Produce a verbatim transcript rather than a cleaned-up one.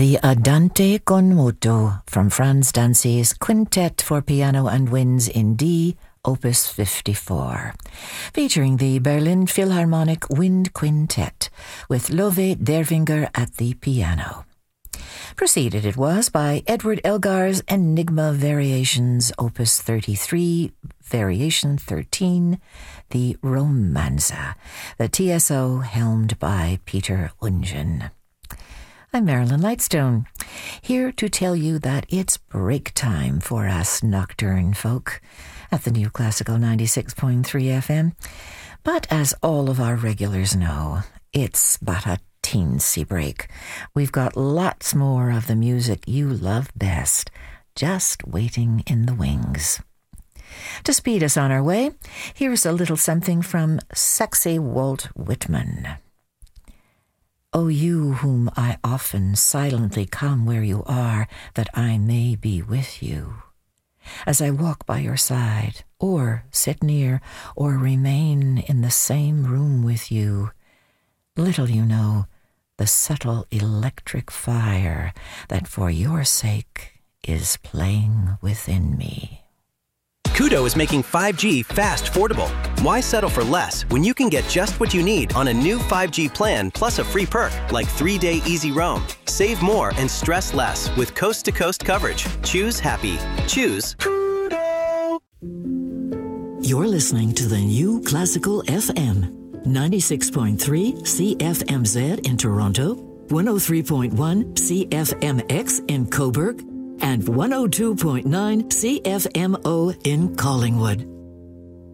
the Andante con moto from Franz Danzi's Quintet for Piano and Winds in D, Opus fifty-four, featuring the Berlin Philharmonic Wind Quintet with Love Dervinger at the piano. Preceded it was by Edward Elgar's Enigma Variations, Opus thirty-three, Variation thirteen, the Romanza, the T S O helmed by Peter Ungen. I'm Marilyn Lightstone, here to tell you that it's break time for us nocturne folk at the New Classical ninety-six point three F M. But as all of our regulars know, it's but a teensy break. We've got lots more of the music you love best, just waiting in the wings. To speed us on our way, here's a little something from sexy Walt Whitman. O you whom I often silently come where you are, that I may be with you. As I walk by your side, or sit near, or remain in the same room with you, little you know the subtle electric fire that for your sake is playing within me. Kudo is making five G fast affordable. Why settle for less when you can get just what you need on a new five G plan plus a free perk like three-day easy roam. Save more and stress less with coast-to-coast coverage. Choose happy. Choose Kudo. You're listening to the New Classical F M. ninety-six point three C F M Z in Toronto, one oh three point one C F M X in Cobourg, and one oh two point nine C F M O in Collingwood.